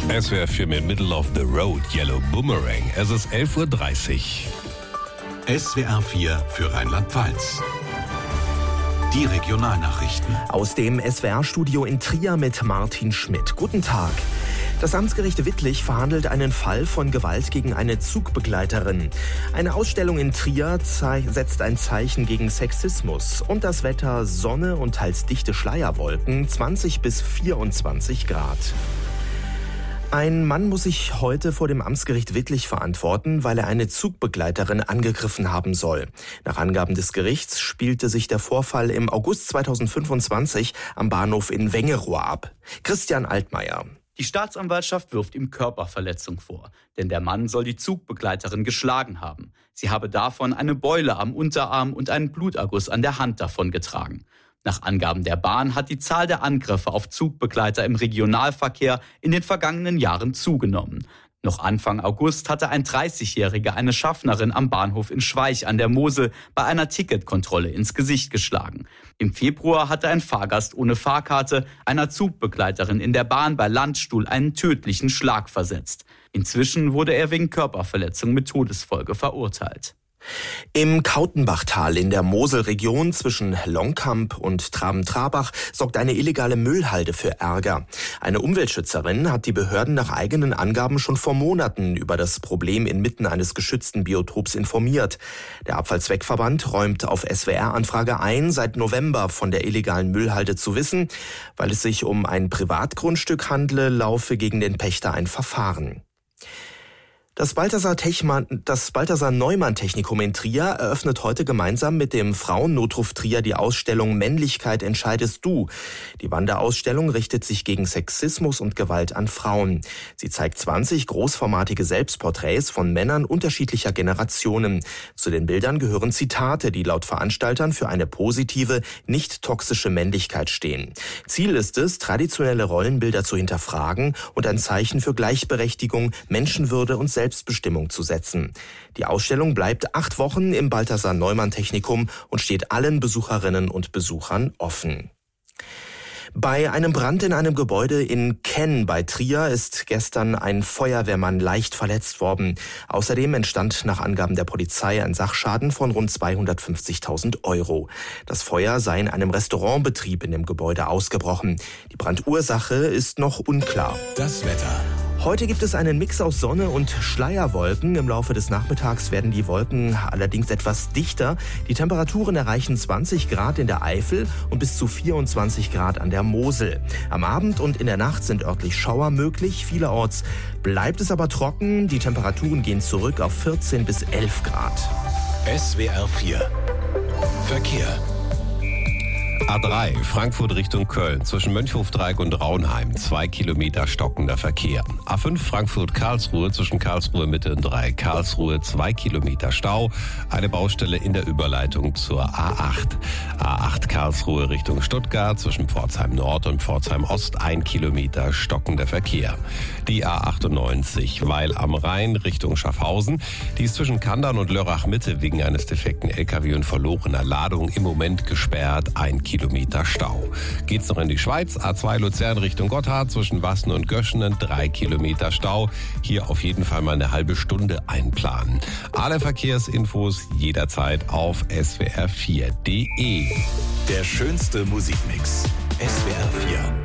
SWR 4 mit Middle of the Road, Yellow Boomerang. Es ist 11.30 Uhr. SWR 4 für Rheinland-Pfalz. Die Regionalnachrichten. Aus dem SWR-Studio in Trier mit Martin Schmidt. Guten Tag. Das Amtsgericht Wittlich verhandelt einen Fall von Gewalt gegen eine Zugbegleiterin. Eine Ausstellung in Trier setzt ein Zeichen gegen Sexismus. Und das Wetter: Sonne und teils dichte Schleierwolken, 20 bis 24 Grad. Ein Mann muss sich heute vor dem Amtsgericht Wittlich verantworten, weil er eine Zugbegleiterin angegriffen haben soll. Nach Angaben des Gerichts spielte sich der Vorfall im August 2025 am Bahnhof in Wengerohr ab. Christian Altmaier. Die Staatsanwaltschaft wirft ihm Körperverletzung vor, denn der Mann soll die Zugbegleiterin geschlagen haben. Sie habe davon eine Beule am Unterarm und einen Bluterguss an der Hand davongetragen. Nach Angaben der Bahn hat die Zahl der Angriffe auf Zugbegleiter im Regionalverkehr in den vergangenen Jahren zugenommen. Noch Anfang August hatte ein 30-Jähriger eine Schaffnerin am Bahnhof in Schweich an der Mosel bei einer Ticketkontrolle ins Gesicht geschlagen. Im Februar hatte ein Fahrgast ohne Fahrkarte einer Zugbegleiterin in der Bahn bei Landstuhl einen tödlichen Schlag versetzt. Inzwischen wurde er wegen Körperverletzung mit Todesfolge verurteilt. Im Kautenbachtal in der Moselregion zwischen Longkamp und Traben-Trabach sorgt eine illegale Müllhalde für Ärger. Eine Umweltschützerin hat die Behörden nach eigenen Angaben schon vor Monaten über das Problem inmitten eines geschützten Biotops informiert. Der Abfallzweckverband räumt auf SWR-Anfrage ein, seit November von der illegalen Müllhalde zu wissen. Weil es sich um ein Privatgrundstück handle, laufe gegen den Pächter ein Verfahren. Das Balthasar-Neumann-Technikum in Trier eröffnet heute gemeinsam mit dem Frauennotruf Trier die Ausstellung Männlichkeit entscheidest du. Die Wanderausstellung richtet sich gegen Sexismus und Gewalt an Frauen. Sie zeigt 20 großformatige Selbstporträts von Männern unterschiedlicher Generationen. Zu den Bildern gehören Zitate, die laut Veranstaltern für eine positive, nicht toxische Männlichkeit stehen. Ziel ist es, traditionelle Rollenbilder zu hinterfragen und ein Zeichen für Gleichberechtigung, Menschenwürde und Selbstbestimmung zu setzen. Die Ausstellung bleibt 8 Wochen im Balthasar-Neumann-Technikum und steht allen Besucherinnen und Besuchern offen. Bei einem Brand in einem Gebäude in Kenn bei Trier ist gestern ein Feuerwehrmann leicht verletzt worden. Außerdem entstand nach Angaben der Polizei ein Sachschaden von rund 250.000 €. Das Feuer sei in einem Restaurantbetrieb in dem Gebäude ausgebrochen. Die Brandursache ist noch unklar. Das Wetter. Heute gibt es einen Mix aus Sonne und Schleierwolken. Im Laufe des Nachmittags werden die Wolken allerdings etwas dichter. Die Temperaturen erreichen 20 Grad in der Eifel und bis zu 24 Grad an der Mosel. Am Abend und in der Nacht sind örtlich Schauer möglich. Vielerorts bleibt es aber trocken. Die Temperaturen gehen zurück auf 14 bis 11 Grad. SWR 4 Verkehr. A3, Frankfurt Richtung Köln, zwischen Mönchhofdreieck und Raunheim, 2 Kilometer stockender Verkehr. A5 Frankfurt-Karlsruhe, zwischen Karlsruhe Mitte und Dreieck Karlsruhe, 2 Kilometer Stau, eine Baustelle in der Überleitung zur A8. A8 Karlsruhe Richtung Stuttgart, zwischen Pforzheim Nord und Pforzheim Ost, 1 Kilometer stockender Verkehr. Die A98 Weil am Rhein Richtung Schaffhausen, die ist zwischen Kandern und Lörrach Mitte wegen eines defekten LKW und verlorener Ladung im Moment gesperrt, 1 Kilometer Stau. Geht's noch in die Schweiz? A2 Luzern Richtung Gotthard, zwischen Wassen und Göschenen, 3 Kilometer Stau. Hier auf jeden Fall mal eine halbe Stunde einplanen. Alle Verkehrsinfos jederzeit auf swr4.de. Der schönste Musikmix. SWR 4